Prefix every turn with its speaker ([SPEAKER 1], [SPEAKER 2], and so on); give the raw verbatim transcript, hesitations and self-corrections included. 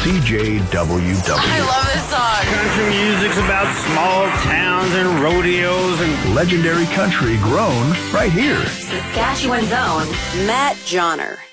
[SPEAKER 1] C J W W.
[SPEAKER 2] I love this song.
[SPEAKER 3] Country music's about small towns and rodeos and
[SPEAKER 1] legendary country grown right here.
[SPEAKER 2] Saskatchewan's own Matt Johnner.